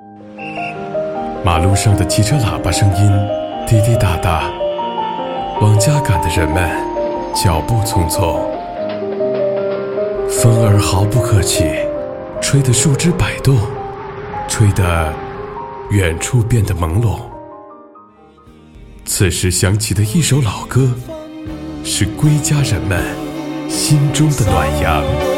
马路上的汽车喇叭声音滴滴答答，往家赶的人们脚步匆匆。风儿毫不客气，吹得树枝摆动，吹得远处变得朦胧。此时响起的一首老歌，是归家人们心中的暖阳。